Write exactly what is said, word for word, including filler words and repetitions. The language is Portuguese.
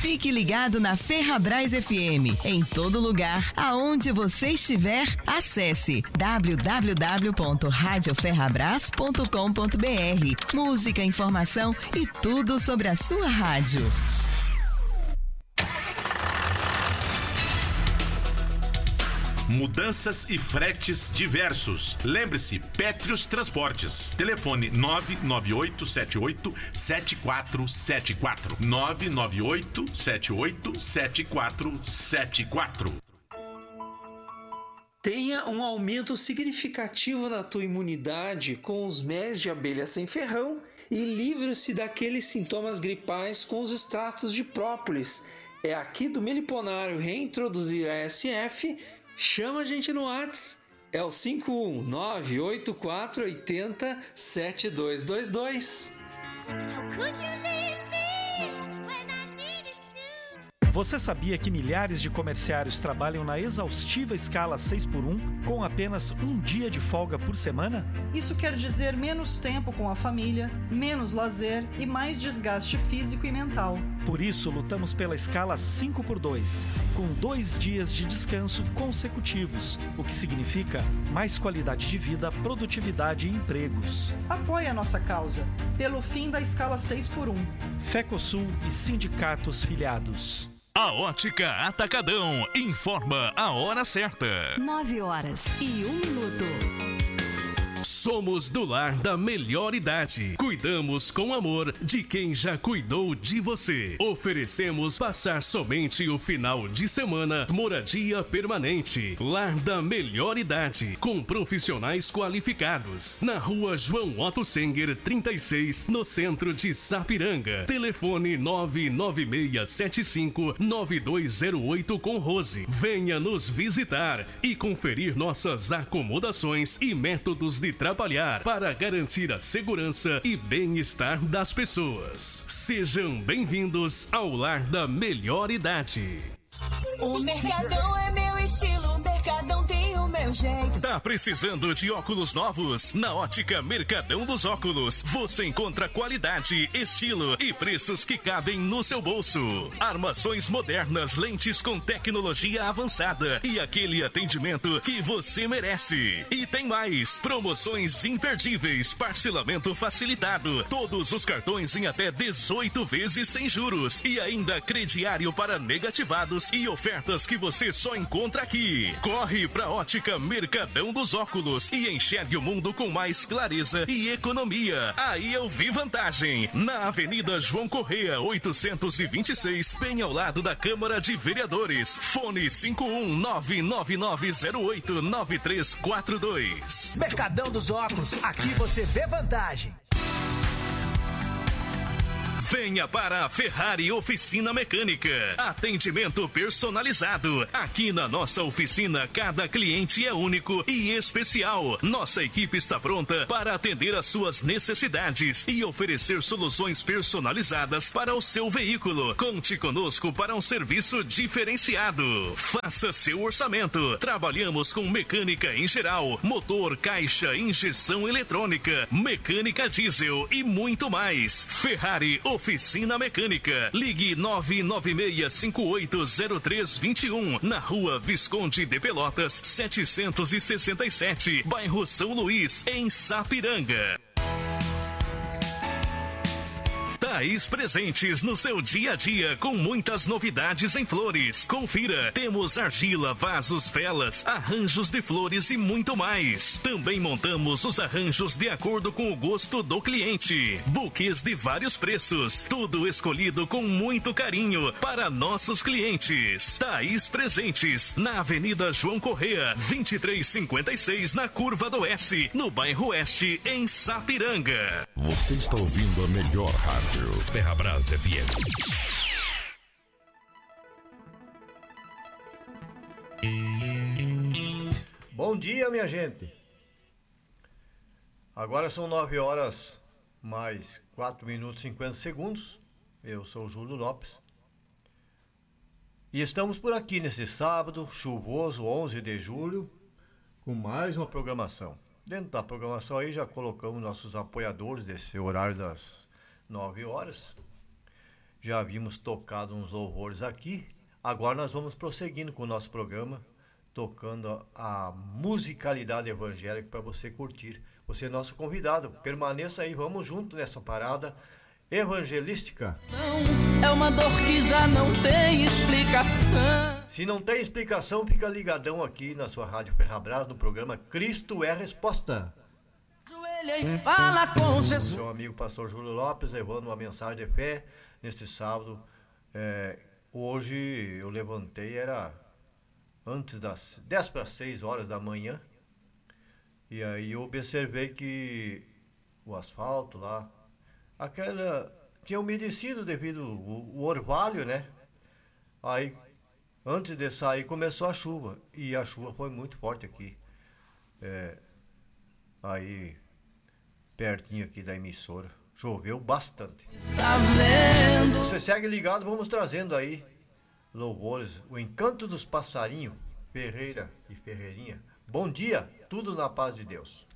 Fique ligado na Ferrabras F M. Em todo lugar, aonde você estiver, acesse w w w ponto rádio ferrabras ponto com ponto b r. Música, informação e tudo sobre a sua rádio. Mudanças e fretes diversos. Lembre-se, Pétrios Transportes. Telefone nove nove oito sete oito sete quatro sete quatro. nove nove oito sete oito sete quatro sete quatro. Tenha um aumento significativo na tua imunidade com os mel de abelha sem ferrão e livre-se daqueles sintomas gripais com os extratos de própolis. É aqui do Meliponário reintroduzir a S F. Chama a gente no WhatsApp, é o cinco um nove oito quatro oito zero sete dois dois dois. Você sabia que milhares de comerciários trabalham na exaustiva escala seis por um com apenas um dia de folga por semana? Isso quer dizer menos tempo com a família, menos lazer e mais desgaste físico e mental. Por isso, lutamos pela escala cinco por dois, com dois dias de descanso consecutivos, o que significa mais qualidade de vida, produtividade e empregos. Apoie a nossa causa, pelo fim da escala seis por um. Fecosul e sindicatos filiados. A Ótica Atacadão informa a hora certa. Nove horas e um minuto. Somos do lar da melhor idade. Cuidamos com amor de quem já cuidou de você. Oferecemos passar somente o final de semana, moradia permanente. Lar da melhor idade, com profissionais qualificados. Na rua João Otto Senger, trinta e seis, no centro de Sapiranga. Telefone nove nove seis sete cinco nove dois zero oito com Rose. Venha nos visitar e conferir nossas acomodações e métodos de trabalhar para garantir a segurança e bem-estar das pessoas. Sejam bem-vindos ao lar da melhor idade. O Mercadão é meu estilo, o Mercadão tem o meu jeito. Tá precisando de óculos novos? Na Ótica Mercadão dos Óculos, você encontra qualidade, estilo e preços que cabem no seu bolso. Armações modernas, lentes com tecnologia avançada e aquele atendimento que você merece. E tem mais, promoções imperdíveis, parcelamento facilitado, todos os cartões em até dezoito vezes sem juros e ainda crediário para negativados e ofertas que você só encontra aqui. Corre pra Ótica Mercadão dos Óculos e enxergue o mundo com mais clareza e economia. Aí eu vi vantagem. Na Avenida João Correia, oitocentos e vinte e seis, bem ao lado da Câmara de Vereadores. Fone cinco um nove nove nove zero oito nove três quatro dois. Mercadão dos Óculos, aqui você vê vantagem. Venha para a Ferrari Oficina Mecânica. Atendimento personalizado. Aqui na nossa oficina, cada cliente é único e especial. Nossa equipe está pronta para atender às suas necessidades e oferecer soluções personalizadas para o seu veículo. Conte conosco para um serviço diferenciado. Faça seu orçamento. Trabalhamos com mecânica em geral, motor, caixa, injeção eletrônica, mecânica diesel e muito mais. Ferrari Oficina Mecânica. Ligue nove nove seis cinco oito zero três dois um, na Rua Visconde de Pelotas, setecentos e sessenta e sete, bairro São Luís, em Sapiranga. Thaís Presentes no seu dia a dia com muitas novidades em flores. Confira, temos argila, vasos, velas, arranjos de flores e muito mais. Também montamos os arranjos de acordo com o gosto do cliente. Buquês de vários preços, tudo escolhido com muito carinho para nossos clientes. Thaís Presentes, na Avenida João Correia, vinte e três cinquenta e seis, na Curva do Oeste, no bairro Oeste, em Sapiranga. Você está ouvindo a melhor rádio. Ferrabras F M. Bom dia, minha gente. Agora são nove horas mais quatro minutos e cinquenta segundos. Eu sou o Júlio Lopes. E estamos por aqui nesse sábado chuvoso, onze de julho, com mais uma programação. Dentro da programação aí já colocamos nossos apoiadores desse horário das nove horas. Já havíamos tocado uns louvores aqui. Agora nós vamos prosseguindo com o nosso programa, tocando a musicalidade evangélica para você curtir. Você é nosso convidado. Permaneça aí, vamos junto nessa parada evangelística. É uma dor que já não tem explicação. Se não tem explicação, fica ligadão aqui na sua Rádio Ferrabras, no programa Cristo é Resposta. Joelha e fala com Jesus. Seu amigo pastor Júlio Lopes levando uma mensagem de fé neste sábado. É, hoje eu levantei, era antes das dez para seis horas da manhã. E aí eu observei que o asfalto lá, aquela, tinha umedecido devido ao, ao orvalho, né? Aí, antes de sair, começou a chuva. E a chuva foi muito forte aqui. É, aí, pertinho aqui da emissora, choveu bastante. Está vendo? Você segue ligado, vamos trazendo aí louvores, o encanto dos passarinhos, Ferreira e Ferreirinha. Bom dia, tudo na paz de Deus.